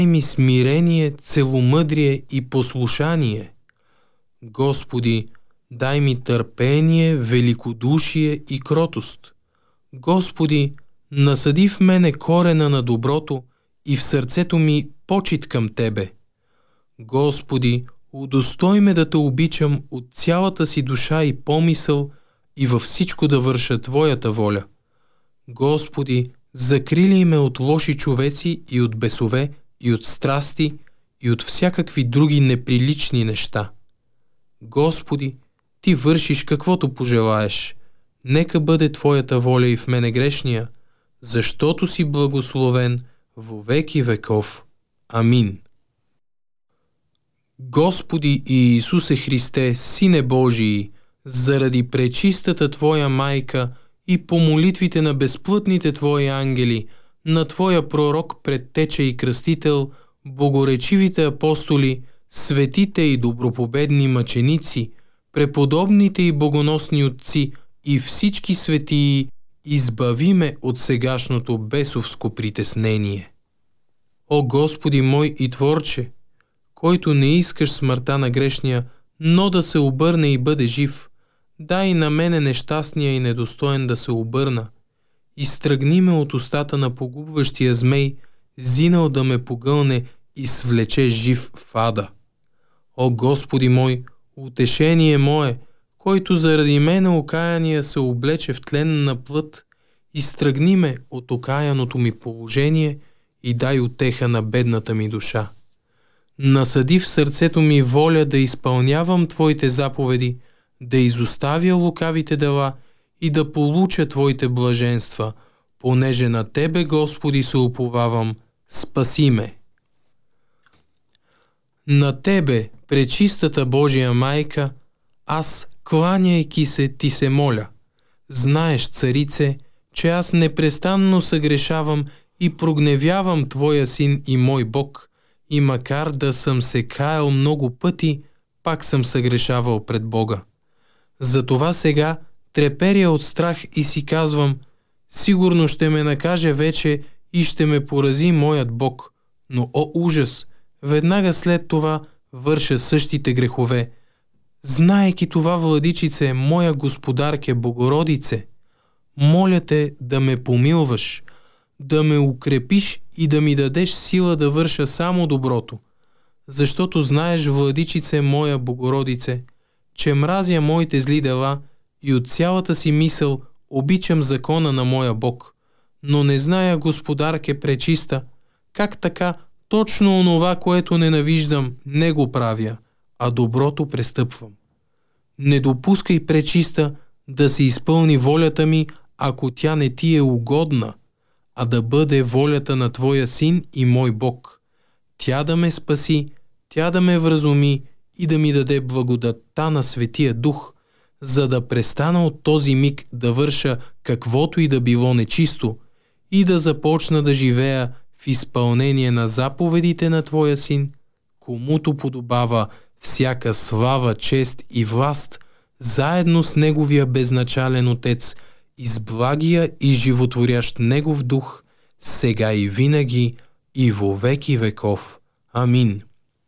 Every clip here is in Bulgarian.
ми смирение, целомъдрие и послушание. Господи, дай ми търпение, великодушие и кротост. Господи, насади в мене корена на доброто и в сърцето ми почит към Тебе. Господи, удостой ме да Те обичам от цялата си душа и помисъл и във всичко да върша Твоята воля. Господи, закрили ме от лоши човеци и от бесове, и от страсти, и от всякакви други неприлични неща. Господи, Ти вършиш каквото пожелаеш. Нека бъде Твоята воля и в мене грешния, защото си благословен во веки веков. Амин. Господи Иисусе Христе, Сине Божий, заради пречистата Твоя майка и по молитвите на безплътните Твои ангели, на Твоя пророк, предтеча и кръстител, богоречивите апостоли, светите и добропобедни мъченици, преподобните и богоносни отци и всички светии, избави ме от сегашното бесовско притеснение. О Господи мой и Творче, който не искаш смъртта на грешния, но да се обърне и бъде жив, дай на мене нещастния и недостоен да се обърна. Изтръгни ме от устата на погубващия змей, зинал да ме погълне и свлече жив в ада. О Господи мой, утешение мое, който заради мене окаяния се облече в тленна плът, изтръгни ме от окаяното ми положение и дай утеха на бедната ми душа. Насади в сърцето ми воля да изпълнявам Твоите заповеди, да изоставя лукавите дела и да получа Твоите блаженства, понеже на Тебе, Господи, се уповавам, спаси ме. На Тебе, пречистата Божия майка, аз, кланяйки се, Ти се моля. Знаеш, царице, че аз непрестанно съгрешавам и прогневявам Твоя Син и мой Бог, и макар да съм се каял много пъти, пак съм съгрешавал пред Бога. Затова сега треперя от страх и си казвам, сигурно ще ме накаже вече и ще ме порази моят Бог, но о ужас, веднага след това върша същите грехове. Знаейки това, владичице, моя господарке, Богородице, моля те да ме помилваш, да ме укрепиш и да ми дадеш сила да върша само доброто, защото знаеш, владичице моя Богородице, че мразя моите зли дела и от цялата си мисъл обичам закона на моя Бог, но не зная, господарке пречиста, как така точно онова, което ненавиждам, не го правя, а доброто престъпвам. Не допускай, пречиста, да се изпълни волята ми, ако тя не ти е угодна, а да бъде волята на Твоя Син и мой Бог. Тя да ме спаси, тя да ме вразуми и да ми даде благодатта на Светия Дух, за да престана от този миг да върша каквото и да било нечисто и да започна да живея в изпълнение на заповедите на Твоя Син, комуто подобава всяка слава, чест и власт, заедно с Неговия безначален Отец и с благия и животворящ Негов Дух, сега и винаги и во веки веков. Амин.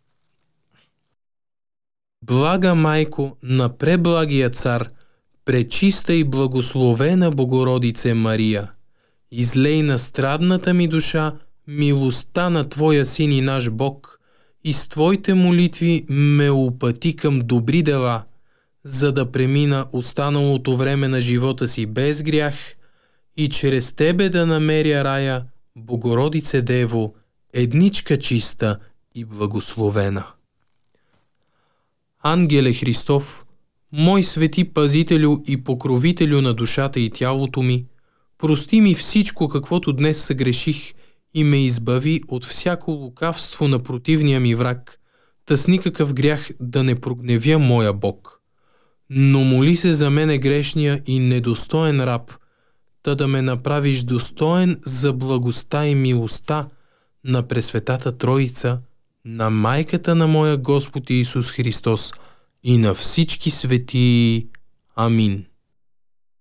Блага Майко на преблагия Цар, пречиста и благословена Богородице Мария, излей на страдната ми душа милостта на Твоя Син и наш Бог и с Твоите молитви ме упъти към добри дела, за да премина останалото време на живота си без грях и чрез Тебе да намеря рая, Богородице Дево, едничка чиста и благословена. Ангеле Христов, мой свети пазителю и покровителю на душата и тялото ми, прости ми всичко, каквото днес съгреших и ме избави от всяко лукавство на противния ми враг, та с никакъв грях да не прогневя моя Бог. Но моли се за мене грешния и недостоен раб, та да ме направиш достоен за благостта и милостта на Пресветата Троица, на майката на моя Господ Иисус Христос и на всички светии. Амин.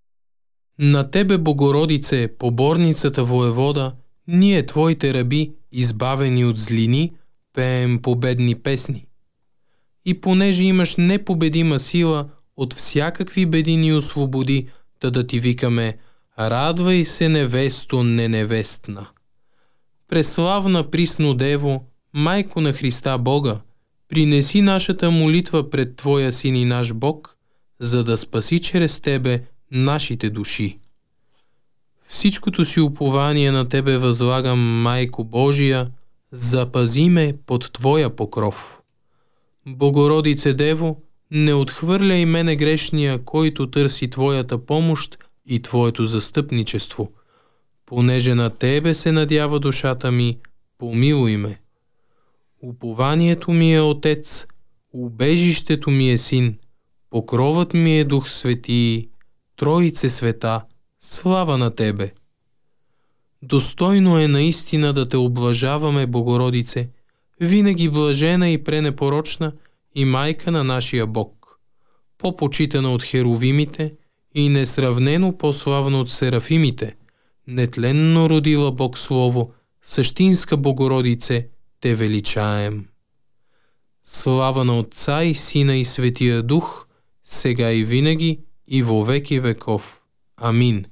На Тебе, Богородице, поборницата воевода, ние, Твоите раби, избавени от злини, пеем победни песни. И понеже имаш непобедима сила, от всякакви беди ни освободи, да ти викаме: радвай се, невесто неневестна. Преславна присно Дево, Майко на Христа Бога, принеси нашата молитва пред Твоя Син и наш Бог, за да спаси чрез Тебе нашите души. Всичкото си упование на Тебе възлагам, Майко Божия, запази ме под Твоя покров. Богородице Дево, не отхвърляй мене грешния, който търси Твоята помощ и Твоето застъпничество. Понеже на Тебе се надява душата ми, помилуй ме. Упованието ми е Отец, убежището ми е Син, покровът ми е Дух Светий, Троице света, слава на Тебе. Достойно е наистина да Те облажаваме, Богородице, винаги блажена и пренепорочна и майка на нашия Бог, по-почитана от херовимите и несравнено по-славна от серафимите, нетленно родила Бог Слово, същинска Богородице, Те величаем. Слава на Отца и Сина и Светия Дух, сега и винаги и во веки веков. Амин.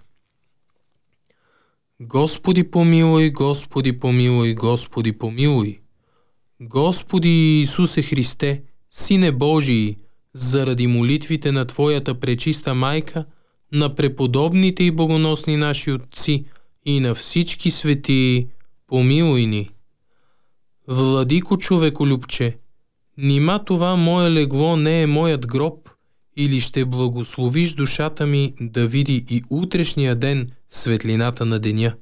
Господи помилуй, Господи помилуй, Господи помилуй. Господи Исусе Христе, Сине Божий, заради молитвите на Твоята пречиста майка, на преподобните и богоносни наши отци и на всички светии, помилуй ни. Владико човеколюбче, нима това мое легло не е моят гроб, или ще благословиш душата ми да види и утрешния ден светлината на деня?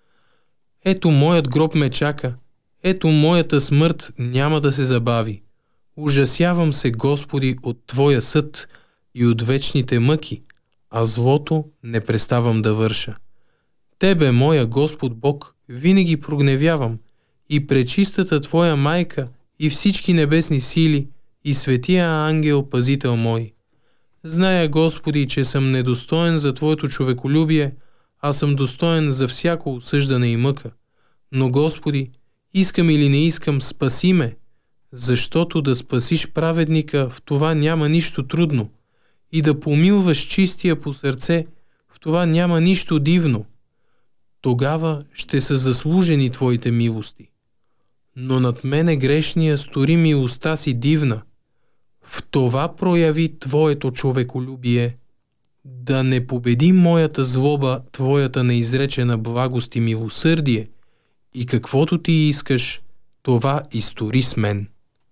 Ето моят гроб ме чака, ето моята смърт няма да се забави. Ужасявам се, Господи, от Твоя съд и от вечните мъки, а злото не преставам да върша. Тебе, моя Господ Бог, винаги прогневявам, и пречистата Твоя майка, и всички небесни сили, и светия ангел, пазител мой. Зная, Господи, че съм недостоен за Твоето човеколюбие, а съм достоен за всяко осъждане и мъка. Но, Господи, искам или не искам, спаси ме, защото да спасиш праведника, в това няма нищо трудно, и да помилваш чистия по сърце, в това няма нищо дивно. Тогава ще са заслужени Твоите милости. Но над мене грешния стори милостта си дивна. В това прояви Твоето човеколюбие, да не победи моята злоба Твоята неизречена благост и милосърдие, и каквото Ти искаш, това изтори с мен.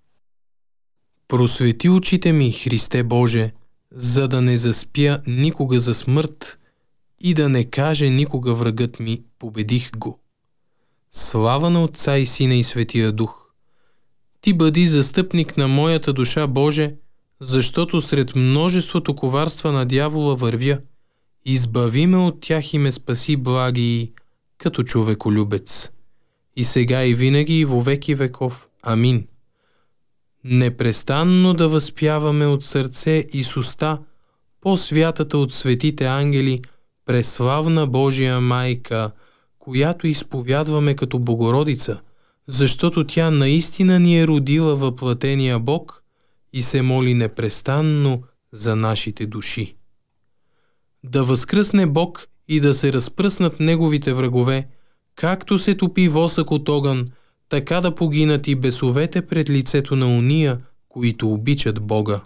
Просвети очите ми, Христе Боже, за да не заспя никога за смърт и да не каже никога врагът ми: победих го. Слава на Отца и Сина и Светия Дух. Ти бъди застъпник на моята душа, Боже, защото сред множеството коварства на дявола вървя. Избави ме от тях и ме спаси, благи, като човеколюбец. И сега и винаги и во веки веков. Амин. Непрестанно да възпяваме от сърце и с уста по-святата от светите ангели, преславна Божия майка, която изповядваме като Богородица, защото тя наистина ни е родила въплатения Бог и се моли непрестанно за нашите души. Да възкръсне Бог и да се разпръснат неговите врагове, както се топи восък от огън, така да погинат и бесовете пред лицето на уния, които обичат Бога.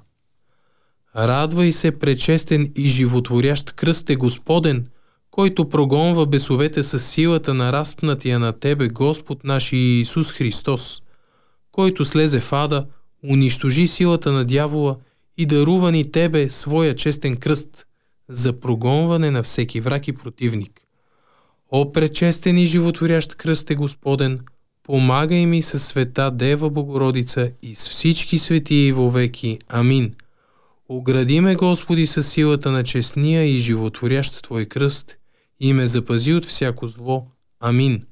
Радвай се, пречестен и животворящ кръсте Господен, който прогонва бесовете с силата на разпнатия на Тебе Господ наш Иисус Христос, който слезе в ада, унищожи силата на дявола и дарува ни Тебе своя честен кръст за прогонване на всеки враг и противник. О, пречестен и животворящ кръсте Господен, помагай ми със света Дева Богородица и с всички светии вовеки. Амин. Огради ме, Господи, със силата на честния и животворящ Твой кръст и ме запази от всяко зло. Амин.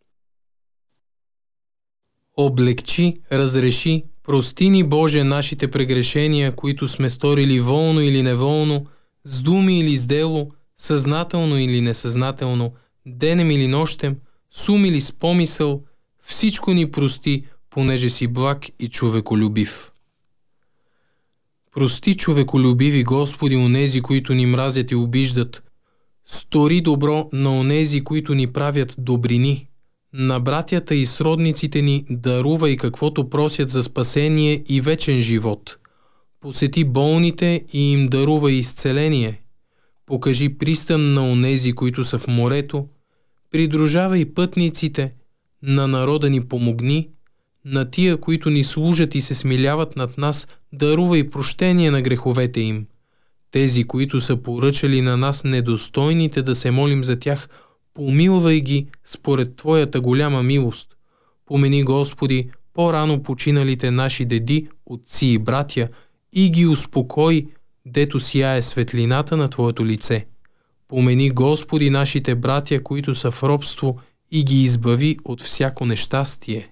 Облегчи, разреши, прости ни, Боже, нашите прегрешения, които сме сторили волно или неволно, с думи или с дело, съзнателно или несъзнателно, денем или нощем, с ум или с помисъл, всичко ни прости, понеже си благ и човеколюбив. Прости, човеколюбиви Господи, онези, които ни мразят и обиждат. Стори добро на онези, които ни правят добрини. На братята и сродниците ни дарувай каквото просят за спасение и вечен живот. Посети болните и им дарувай изцеление. Покажи пристан на онези, които са в морето. Придружавай пътниците. На народа ни помогни. На тия, които ни служат и се смиляват над нас, дарувай прощение на греховете им. Тези, които са поръчали на нас недостойните да се молим за тях, помилвай ги според Твоята голяма милост. Помени, Господи, по-рано починалите наши деди, отци и братя, и ги успокой, дето сияе светлината на Твоето лице. Помени, Господи, нашите братя, които са в робство, и ги избави от всяко нещастие.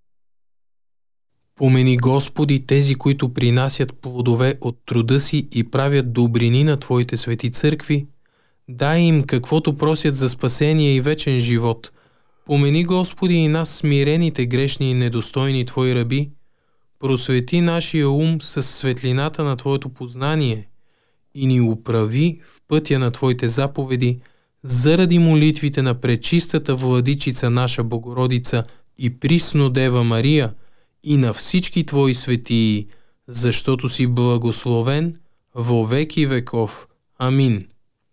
Помени, Господи, тези, които принасят плодове от труда си и правят добрини на Твоите свети църкви. Дай им каквото просят за спасение и вечен живот. Помени, Господи, и нас, смирените, грешни и недостойни Твои раби. Просвети нашия ум със светлината на Твоето познание и ни управи в пътя на Твоите заповеди, заради молитвите на пречистата владичица наша Богородица и присно Дева Мария, и на всички Твои светии, защото си благословен во веки веков. Амин.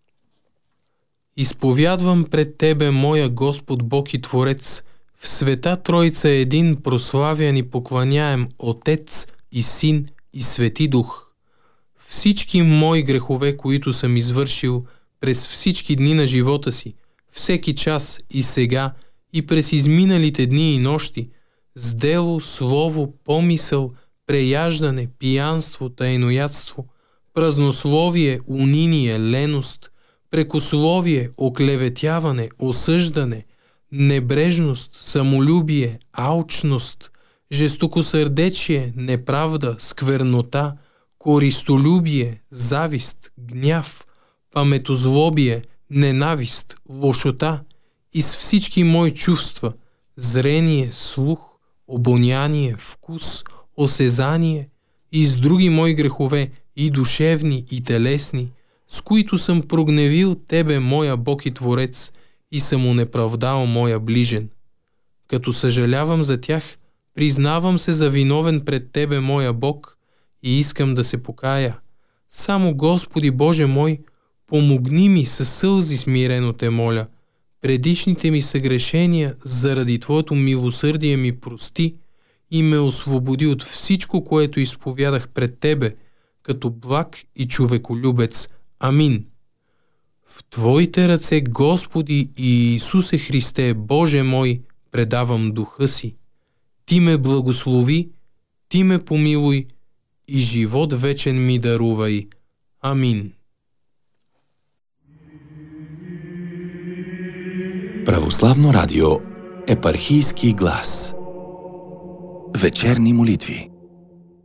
Изповядвам пред Тебе, моя Господ Бог и Творец, в света Троица един прославян и поклоняем Отец и Син и Свети Дух. Всички мои грехове, които съм извършил през всички дни на живота си, всеки час и сега, и през изминалите дни и нощи, с дело, слово, помисъл, преяждане, пиянство, тайноядство, празнословие, униние, леност, прекословие, оклеветяване, осъждане, небрежност, самолюбие, алчност, жестокосърдечие, неправда, сквернота, користолюбие, завист, гняв, паметозлобие, ненавист, лошота и с всички мои чувства, зрение, слух, обоняние, вкус, осезание и с други мои грехове, и душевни, и телесни, с които съм прогневил Тебе, моя Бог и Творец, и съм онеправдал моя ближен. Като съжалявам за тях, признавам се за виновен пред Тебе, моя Бог, и искам да се покая. Само, Господи Боже мой, помогни ми със сълзи смирено Те моля. Предишните ми съгрешения заради Твоето милосърдие ми прости и ме освободи от всичко, което изповядах пред Тебе, като благ и човеколюбец. Амин. В Твоите ръце, Господи и Исусе Христе, Боже мой, предавам духа си. Ти ме благослови, Ти ме помилуй и живот вечен ми дарувай. Амин. Православно радио, епархийски глас. Вечерни молитви.